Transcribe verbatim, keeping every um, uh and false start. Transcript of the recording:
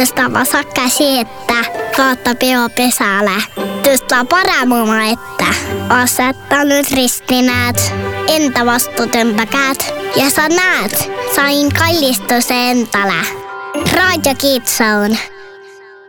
Tõsta vasak käsi ette, vaata peo pesale. Tõsta parem oma ette. Aseta nüüd risti näed. Enda vastu tõmba käed. Ja sa näed, sain kallistuse endale. Raadio Kids Zone.